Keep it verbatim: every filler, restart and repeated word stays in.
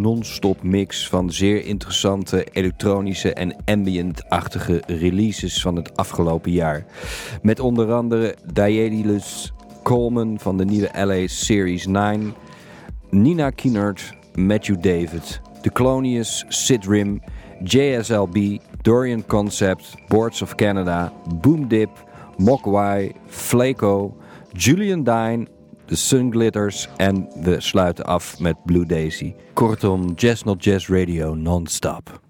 non-stop mix van zeer interessante elektronische en ambient-achtige releases van het afgelopen jaar. Met onder andere Daedalus Coleman van de nieuwe L A Series negen, Nina Kienert, Matthew David, Diclonius, Sid Rim, J S L B, Dorian Concept, Boards of Canada, Boom Dip, Mogwai, Flaco, Julian Dine, The Sun Glitters en we sluiten af met Blue Daisy. Kortom, Jazz Not Jazz Radio non-stop.